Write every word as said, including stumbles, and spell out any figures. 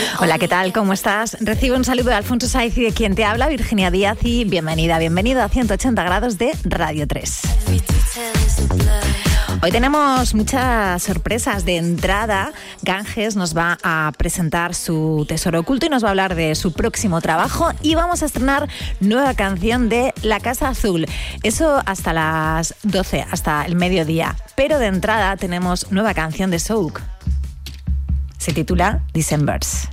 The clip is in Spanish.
Hola, ¿qué tal? ¿Cómo estás? Recibe un saludo de Alfonso Saiz y de quien te habla, Virginia Díaz, y bienvenida, bienvenido a ciento ochenta grados de Radio tres. Hoy tenemos muchas sorpresas. De entrada, Ganges nos va a presentar su tesoro oculto y nos va a hablar de su próximo trabajo, y vamos a estrenar nueva canción de La Casa Azul. Eso hasta las doce, hasta el mediodía. Pero de entrada tenemos nueva canción de Souk. Se titula Decembers.